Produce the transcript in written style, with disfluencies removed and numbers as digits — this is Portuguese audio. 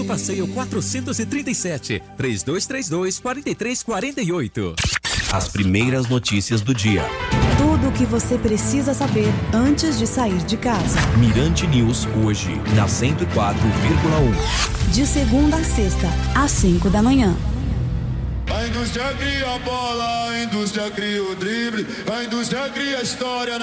Passeio 437, 3232-4348. As primeiras notícias do dia. Tudo o que você precisa saber antes de sair de casa. Mirante News, hoje, na 104,1. De segunda a sexta, às 5 da manhã. A indústria cria a bola, a indústria cria o drible, a indústria cria a história.